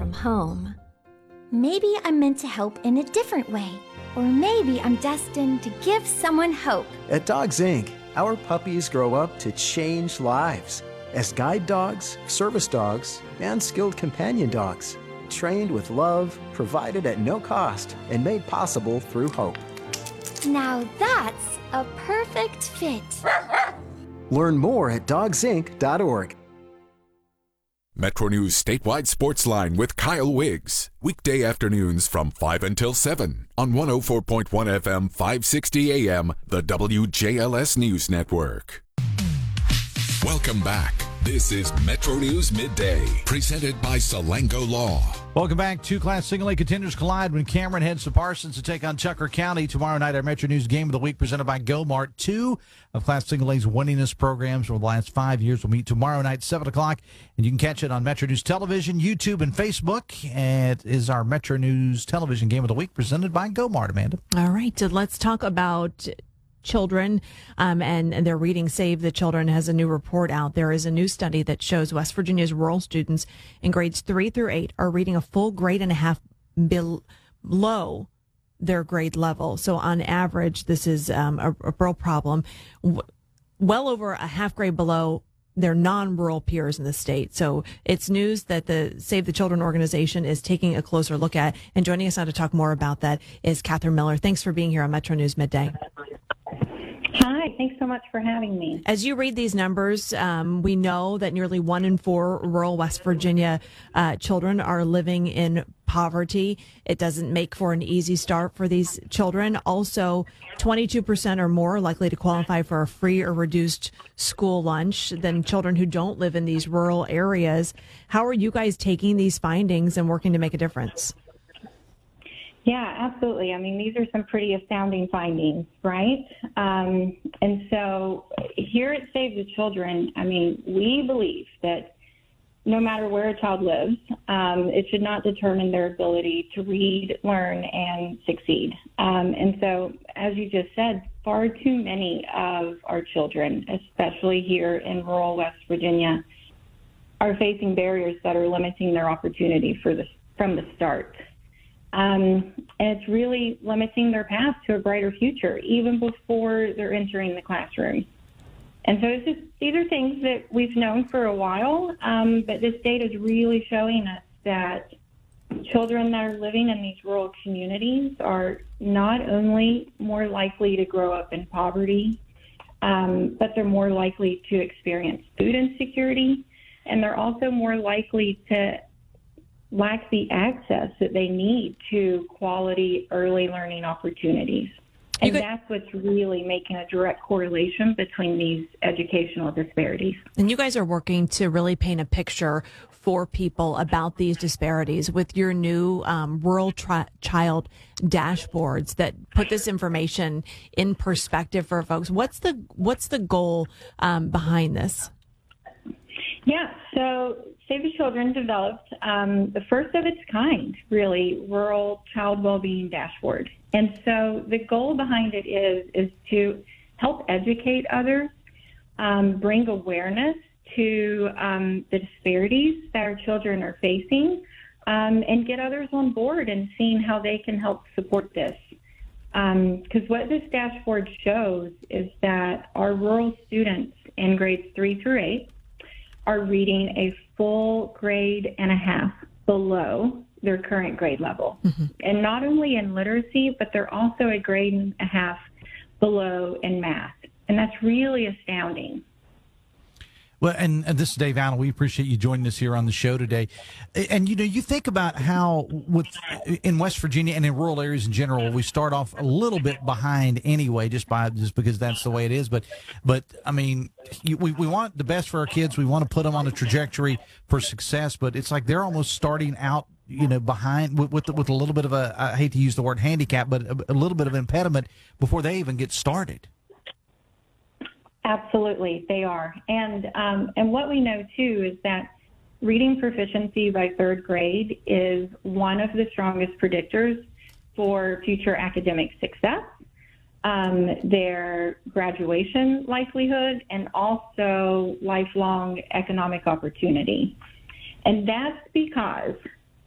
from home. Maybe I'm meant to help in a different way, or maybe I'm destined to give someone hope. At Dogs Inc., our puppies grow up to change lives as guide dogs, service dogs, and skilled companion dogs, trained with love, provided at no cost, and made possible through hope. Now that's a perfect fit. Learn more at dogsinc.org. Metro News Statewide Sports Line with Kyle Wiggs. Weekday afternoons from 5 until 7 on 104.1 FM, 560 AM, the WJLS News Network. Welcome back. This is Metro News Midday, presented by Salango Law. Welcome back. Two Class Single A contenders collide when Cameron heads to Parsons to take on Tucker County tomorrow night. Our Metro News Game of the Week presented by Go-Mart. Two of Class Single A's winningest programs over the last 5 years will meet tomorrow night, 7 o'clock, and you can catch it on Metro News Television, YouTube, and Facebook. And it is our Metro News Television Game of the Week presented by Go-Mart, Amanda. All right, so let's talk about children and their reading. Save the Children has a new report out. There is a new study that shows West Virginia's rural students in grades 3 through 8 are reading a full grade and a half below their grade level. So on average, this is a real problem. Well over a half grade below their non-rural peers in the state. So it's news that the Save the Children organization is taking a closer look at. And joining us now to talk more about that is Catherine Miller. Thanks for being here on Metro News Midday. Hi, thanks so much for having me. As you read these numbers, we know that nearly 1 in 4 rural West Virginia children are living in poverty. It doesn't make for an easy start for these children. Also, 22% or more are likely to qualify for a free or reduced school lunch than children who don't live in these rural areas. How are you guys taking these findings and working to make a difference? Yeah, absolutely. I mean, these are some pretty astounding findings, right? And so here at Save the Children, I mean, we believe that no matter where a child lives, it should not determine their ability to read, learn, and succeed. And so, as you just said, far too many of our children, especially here in rural West Virginia, are facing barriers that are limiting their opportunity from the start. And it's really limiting their path to a brighter future, even before they're entering the classroom. And so these are things that we've known for a while, but this data is really showing us that children that are living in these rural communities are not only more likely to grow up in poverty, but they're more likely to experience food insecurity, and they're also more likely to lack the access that they need to quality early learning opportunities. And that's what's really making a direct correlation between these educational disparities. And you guys are working to really paint a picture for people about these disparities with your new rural child dashboards that put this information in perspective for folks. What's the goal behind this? Yeah, so Save the Children developed the first of its kind, really, rural child well-being dashboard. And so the goal behind it is to help educate others, bring awareness to the disparities that our children are facing, and get others on board and seeing how they can help support this. Because what this dashboard shows is that our rural students in grades 3 through 8 are reading a full grade and a half below their current grade level. Mm-hmm. And not only in literacy, but they're also a grade and a half below in math. And that's really astounding. Well, and this is Dave Allen. We appreciate you joining us here on the show today. And, you think about how in West Virginia and in rural areas in general, we start off a little bit behind anyway, just because that's the way it is. But I mean, we want the best for our kids. We want to put them on a trajectory for success. But it's like they're almost starting out, behind with a little bit of I hate to use the word handicap, but a little bit of impediment before they even get started. Absolutely, they are. And what we know, too, is that reading proficiency by third grade is one of the strongest predictors for future academic success, their graduation likelihood, and also lifelong economic opportunity. And that's because